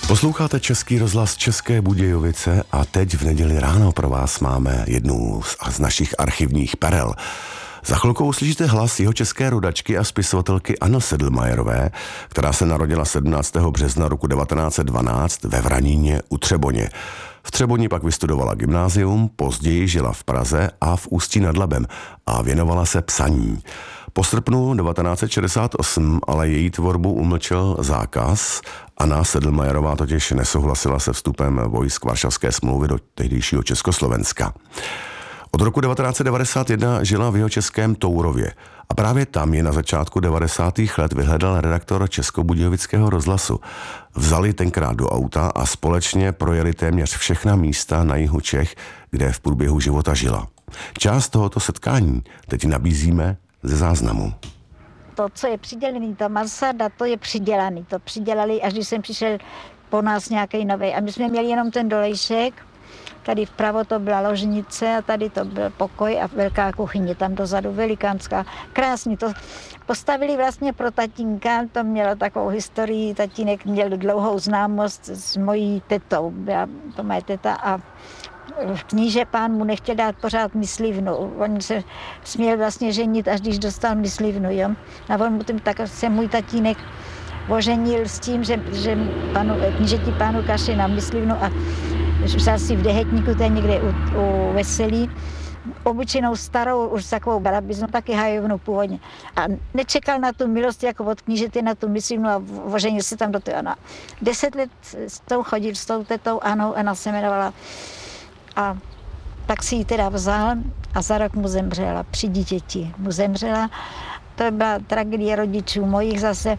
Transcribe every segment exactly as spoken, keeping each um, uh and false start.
Posloucháte Český rozhlas České Budějovice a teď v neděli ráno pro vás máme jednu z našich archivních perel. Za chvilku uslyšíte hlas jihočeské rodačky a spisovatelky Anny Sedlmajerové, která se narodila sedmnáctého března roku devatenáct set dvanáct ve Vraníně u Třeboně. V Třeboni pak vystudovala gymnázium, později žila v Praze a v Ústí nad Labem a věnovala se psaní. Po srpnu devatenáct set šedesát osm ale její tvorbu umlčel zákaz. Anna Sedlmajerová totiž nesouhlasila se vstupem vojsk Varšavské smlouvy do tehdejšího Československa. Od roku devatenáct set devadesát jedna žila v jihočeském Tourově a právě tam je na začátku devadesátých let vyhledal redaktor Českobudějovického rozhlasu. Vzali tenkrát do auta a společně projeli téměř všechna místa na jihu Čech, kde v průběhu života žila. Část tohoto setkání teď nabízíme ze záznamu. To, co je přidělený, ta mansarda, to je přidělaný. To přidělali, až když jsem přišel po nás nějaký nový. A my jsme měli jenom ten dolejšek. Tady vpravo to byla ložnice a tady to byl pokoj a velká kuchyně tam dozadu, velikánská. Krásný to postavili vlastně pro tatínka, to mělo takovou historii, tatínek měl dlouhou známost s mojí tetou, byla to moje teta a kníže pán mu nechtěl dát pořád myslivnu. On se směl vlastně ženit, až když dostal myslivnu, jo. A on mu tím, tak se můj tatínek oženil s tím, že, že panu, knížeti pánu kašli na myslivnu a vzal si v Dehetníku, to je někde u, u Veselí, obyčejnou starou, už takovou barabiznu, taky hajovnou původně. A nečekal na tu milost jako od knížety na tu myslivnu a oženil se tam do toho. No. Deset let s tou chodil, s tou tetou Anou, Anna se jmenovala. A tak si ji teda vzal a za rok mu zemřela, při dítěti mu zemřela. To byla tragédie rodičů mojich zase.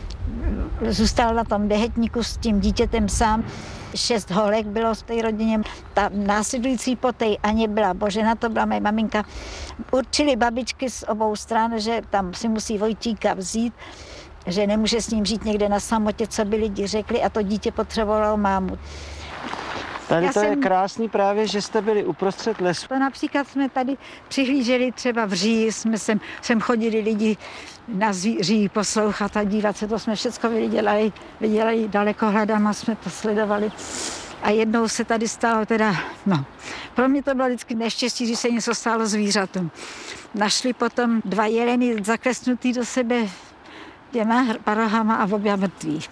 Zůstal na tom Dehetníku s tím dítětem sám. Šest holek bylo v té rodině. Ta následující po té Aně byla Božena, to byla moje maminka. Určili babičky z obou stran, že tam si musí Vojtíka vzít, že nemůže s ním žít někde na samotě, co by lidi řekli, a to dítě potřebovalo mámu. Tady Já to jsem... je krásný právě, že jste byli uprostřed lesu. To například jsme tady přihlíželi třeba v říji, jsme sem, sem chodili lidi na říji poslouchat a dívat se, to jsme všechno viděli, viděli dalekohledama, jsme to sledovali. A jednou se tady stalo teda, no, pro mě to bylo vždycky neštěstí, že se něco stalo zvířatům. Našli potom dva jeleny zaklesnutý do sebe těma parohama a obě mrtví.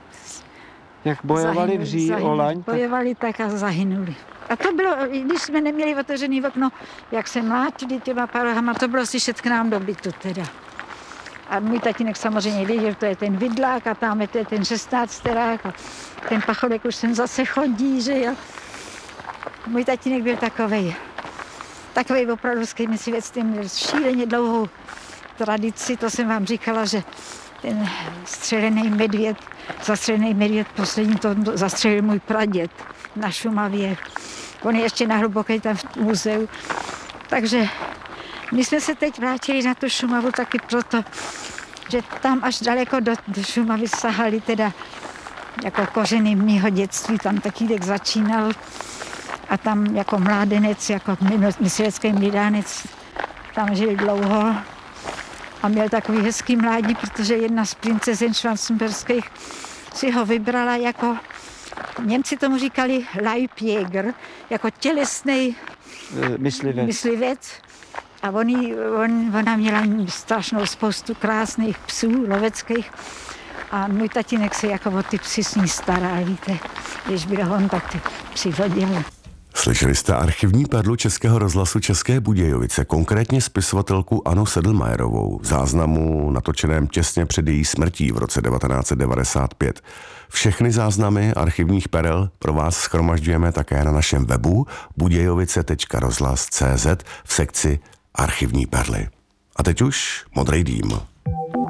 Jak bojovali v říji o laň? Tak... Bojovali tak a zahynuli. A to bylo, když jsme neměli otevřený okno, jak se mlátili těma parohama, to bylo slyšet k nám do bytu teda. A můj tatínek samozřejmě věděl, že to je ten vidlák a tam je to je ten šestnácterák a ten pacholek už sem zase chodí, že jo. Můj tatínek byl takovej, takovej opravdu s myslivectvím, měl šíleně dlouhou tradici, to jsem vám říkala, že ten střelený medvěd, zastřelený medvěd, poslední to zastřelil můj praděd na Šumavě. On je ještě na Hluboké tam v muzeu. Takže my jsme se teď vrátili na tu Šumavu taky proto, že tam až daleko do, do Šumavy sahali teda jako kořeny mýho dětství. Tam tatínek začínal a tam jako mládenec, jako myslivecký mlýdánec, tam žil dlouho. A měl takový hezký mládí, protože jedna z princezen schwarzenberských si ho vybrala jako, Němci tomu říkali Leibjäger, jako tělesný myslivec. myslivec. A on jí, on, ona měla strašnou spoustu krásných psů, loveckých. A můj tatínek se jako o ty psy s ní staral, víte. Když byl on, tak ty psy vodil. Slyšeli jste archivní perlu Českého rozhlasu České Budějovice, konkrétně spisovatelku Annu Sedlmajerovou, v záznamu natočeném těsně před její smrtí v roce devatenáct set devadesát pět. Všechny záznamy archivních perel pro vás shromažďujeme také na našem webu budějovice tečka rozhlas tečka cé zet v sekci Archivní perly. A teď už Modrý dým.